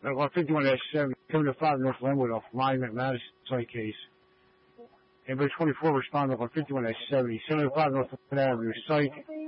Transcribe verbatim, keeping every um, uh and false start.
Medical fifty-one dash seven, seven to five North Linwood off Monument Madison site case. Amber twenty-four respond medical fifty-one dash seventy, seven to five North Linwood Avenue site.